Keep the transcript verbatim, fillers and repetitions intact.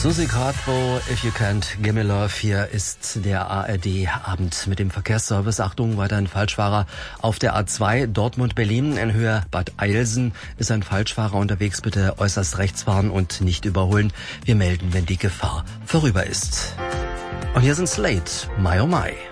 Susi Quattro, If You Can't Give Me Love. Hier ist der A R D-Abend mit dem Verkehrsservice. Achtung, weiter ein Falschfahrer auf der A zwei Dortmund-Berlin in Höhe Bad Eilsen ist ein Falschfahrer unterwegs. Bitte äußerst rechts fahren und nicht überholen. Wir melden, wenn die Gefahr vorüber ist. Und hier sind Slate, My Oh My.